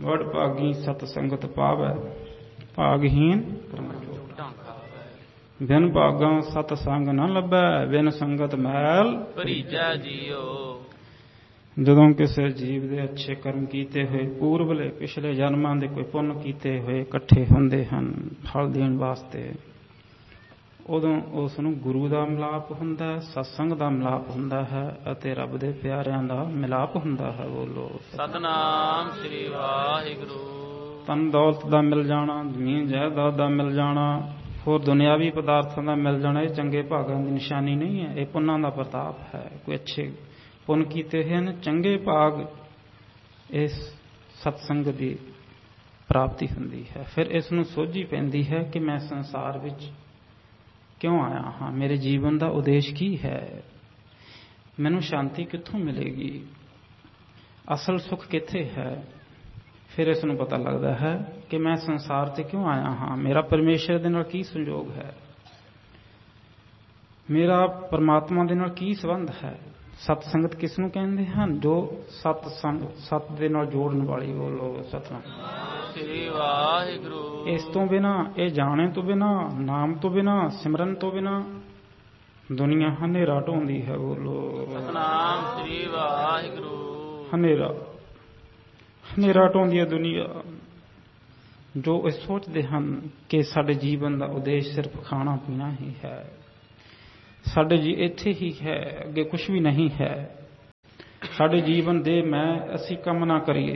ਵਡ ਭਾਗੀ ਸਤ ਸੰਗਤ ਪਾਵੈ, ਭਾਗਹੀਨ ਬਿਨ ਭਾਗਾਂ ਸਤ ਸੰਗ ਨਾ ਲੱਭੈ, ਬਿਨ ਸੰਗਤ ਮੈਲ ਭਰੀਜੈ ਜੀਓ। ਜਦੋਂ ਕਿਸੇ ਜੀਵ ਦੇ ਅੱਛੇ ਕਰਮ ਕੀਤੇ ਹੋਏ, ਪੂਰਬਲੇ ਪਿਛਲੇ ਜਨਮਾਂ ਦੇ ਕੋਈ ਪੁੰਨ ਕੀਤੇ ਹੋਏ ਇਕੱਠੇ ਹੁੰਦੇ ਹਨ ਫਲ ਦੇਣ ਵਾਸਤੇ, ਉਦੋਂ ਉਸ ਨੂੰ ਗੁਰੂ ਦਾ ਮਿਲਾਪ ਹੁੰਦਾ ਹੈ, ਸਤਸੰਗ ਦਾ ਮਿਲਾਪ ਹੁੰਦਾ ਹੈ ਅਤੇ ਰੱਬ ਦੇ ਪਿਆਰਿਆਂ ਦਾ ਮਿਲਾਪ ਹੁੰਦਾ ਹੈ। ਬੋਲੋ ਸਤਿਨਾਮ ਸ੍ਰੀ ਵਾਹਿਗੁਰੂ। ਧਨ ਦੌਲਤ ਦਾ ਮਿਲ ਜਾਣਾ, ਜ਼ਮੀਨ ਜਾਇਦਾਦ ਦਾ ਮਿਲ ਜਾਣਾ, ਹੋਰ ਦੁਨਿਆਵੀ ਪਦਾਰਥਾਂ ਦਾ ਮਿਲ ਜਾਣਾ, ਇਹ ਚੰਗੇ ਭਾਗਾਂ ਦੀ ਨਿਸ਼ਾਨੀ ਨਹੀਂ ਹੈ, ਇਹ ਪੁੰਨਾਂ ਦਾ ਪ੍ਰਤਾਪ ਹੈ। ਕੋਈ ਅੱਛੇ ਪੁੰਨ ਕੀਤੇ ਹੋਏ ਹਨ, ਚੰਗੇ ਭਾਗ, ਇਸ ਸਤਸੰਗ ਦੀ ਪ੍ਰਾਪਤੀ ਹੁੰਦੀ ਹੈ। ਫਿਰ ਇਸ ਨੂੰ ਸੋਝੀ ਪੈਂਦੀ ਹੈ ਕਿ ਮੈਂ ਸੰਸਾਰ ਵਿੱਚ ਕਿਉਂ ਆਇਆ ਹਾਂ, ਮੇਰੇ ਜੀਵਨ ਦਾ ਉਦੇਸ਼ ਕੀ ਹੈ, ਮੈਨੂੰ ਸ਼ਾਂਤੀ ਕਿੱਥੋਂ ਮਿਲੇਗੀ, ਅਸਲ ਸੁੱਖ ਕਿੱਥੇ ਹੈ। ਫਿਰ ਇਸ ਨੂੰ ਪਤਾ ਲੱਗਦਾ ਹੈ ਕਿ ਮੈਂ ਸੰਸਾਰ 'ਤੇ ਕਿਉਂ ਆਇਆ ਹਾਂ, ਮੇਰਾ ਪਰਮੇਸ਼ਰ ਦੇ ਨਾਲ ਕੀ ਸੰਯੋਗ ਹੈ, ਮੇਰਾ ਪਰਮਾਤਮਾ ਦੇ ਨਾਲ ਕੀ ਸੰਬੰਧ ਹੈ। ਸਤ ਸੰਗਤ ਕਿਸ ਨੂੰ ਕਹਿੰਦੇ ਹਨ? ਜੋ ਸਤ ਦੇ ਨਾਲ ਜੋੜਨ ਵਾਲੀ। ਬੋਲੋ ਸਤਿਨਾਮ ਸ੍ਰੀ ਵਾਹਿਗੁਰੂ। ਇਸ ਤੋਂ ਬਿਨਾਂ, ਇਹ ਜਾਣੇ ਤੋਂ ਬਿਨਾਂ, ਨਾਮ ਤੋਂ ਬਿਨਾਂ, ਸਿਮਰਨ ਤੋਂ ਬਿਨਾਂ ਦੁਨੀਆ ਹਨੇਰਾ ਢੋਂਦੀ ਹੈ। ਬੋਲੋ ਸਤਿਨਾਮ ਸ੍ਰੀ ਵਾਹਿਗੁਰੂ। ਹਨੇਰਾ ਢੋਂਦੀ ਹੈ ਦੁਨੀਆ। ਜੋ ਇਹ ਸੋਚਦੇ ਹਨ ਕਿ ਸਾਡੇ ਜੀਵਨ ਦਾ ਉਦੇਸ਼ ਸਿਰਫ ਖਾਣਾ ਪੀਣਾ ਹੀ ਹੈ, ਸਾਡੇ ਜੀ ਇੱਥੇ ਹੀ ਹੈ, ਅੱਗੇ ਕੁਛ ਵੀ ਨਹੀਂ ਹੈ। ਸਾਡੇ ਜੀਵਨ ਦੇ ਅਸੀਂ ਕੰਮ ਨਾ ਕਰੀਏ,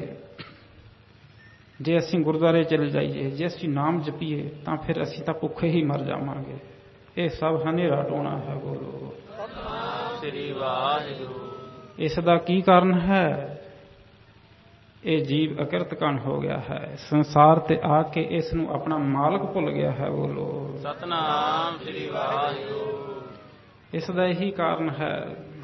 ਜੇ ਅਸੀਂ ਗੁਰਦੁਆਰੇ ਚਲੇ ਜਾਈਏ, ਜੇ ਅਸੀਂ ਨਾਮ ਜਪੀਏ, ਤਾਂ ਫਿਰ ਅਸੀਂ ਤਾਂ ਭੁੱਖੇ ਹੀ ਮਰ ਜਾਵਾਂਗੇ। ਇਹ ਸਭ ਹਨੇਰਾ ਢੋਣਾ ਹੈ। ਬੋਲੋ ਸ੍ਰੀ ਵਾਹਿਗੁਰੂ। ਇਸ ਦਾ ਕੀ ਕਾਰਨ ਹੈ? ਇਹ ਜੀਵ ਅਕਿਰਤਕਣ ਹੋ ਗਿਆ ਹੈ, ਸੰਸਾਰ ਤੇ ਆ ਕੇ ਇਸ ਨੂੰ ਆਪਣਾ ਮਾਲਕ ਭੁੱਲ ਗਿਆ ਹੈ। ਬੋਲੋ ਸਤਿਨਾਮ ਸ੍ਰੀ ਵਾਹਿਗੁਰੂ। ਇਸ ਦਾ ਇਹੀ ਕਾਰਨ ਹੈ